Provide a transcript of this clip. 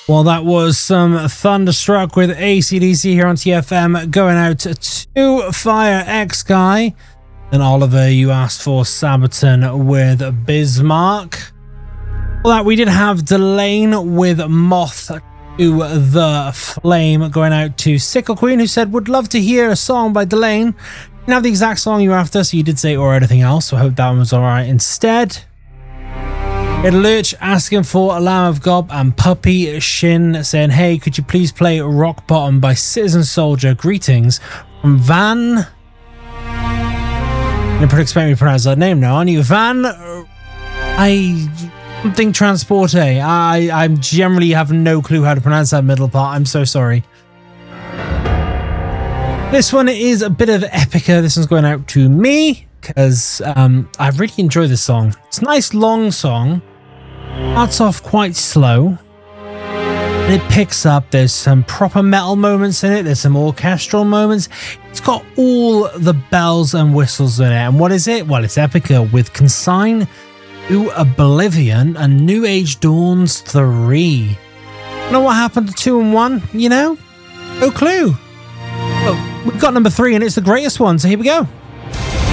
Well, that was some Thunderstruck with AC/DC here on TFM, going out to Fire X Guy. And Oliver, you asked for Sabaton with Bismarck. Well, that we did have Delane with Moth to the Flame, going out to Sickle Queen, who said, would love to hear a song by Delane. Didn't have the exact song you were after, so you did say or anything else, so I hope that one was alright instead. We had Lurch asking for A Lamb of God, and Puppy Shin saying, hey, could you please play Rock Bottom by Citizen Soldier? Greetings from Van. You're pretty expect me to pronounce that name now, aren't you? Van. Something Transporte. I generally have no clue how to pronounce that middle part. I'm so sorry. This one is a bit of Epica. This one's going out to me because I really enjoy this song. It's a nice long song. Starts off quite slow. And it picks up. There's some proper metal moments in it. There's some orchestral moments. It's got all the bells and whistles in it. And what is it? Well, it's Epica with Consign to Oblivion and New Age Dawns 3. You know what happened to 2 and 1? You know? No clue. Oh, we've got number 3 and it's the greatest one. So here we go.